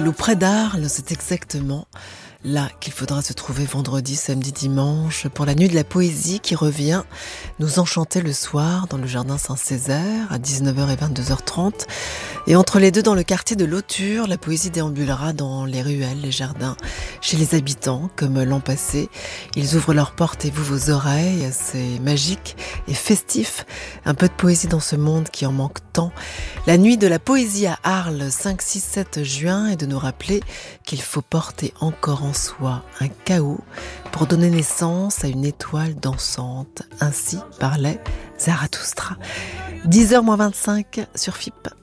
Arles ou près d'Arles, c'est exactement là qu'il faudra se trouver vendredi, samedi, dimanche pour la nuit de la poésie qui revient nous enchanter le soir dans le jardin Saint-Césaire à 19h et 22h30. Et entre les deux, dans le quartier de l'Auture, la poésie déambulera dans les ruelles, les jardins, chez les habitants, comme l'an passé. Ils ouvrent leurs portes et vous vos oreilles, c'est magique et festif. Un peu de poésie dans ce monde qui en manque tant. La nuit de la poésie à Arles, 5, 6, 7 juin, est de nous rappeler qu'il faut porter encore en soi un chaos pour donner naissance à une étoile dansante. Ainsi parlait Zarathustra. 10h moins 25 sur FIP.